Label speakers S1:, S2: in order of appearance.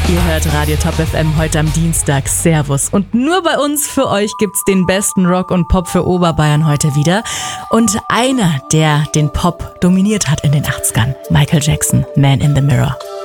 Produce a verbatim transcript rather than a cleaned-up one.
S1: Ihr hört Radio Top F M heute am Dienstag. Servus. Und nur bei uns für euch gibt's den besten Rock und Pop für Oberbayern heute wieder. Und einer, der den Pop dominiert hat in den achtzigern, Michael Jackson, Man in the Mirror.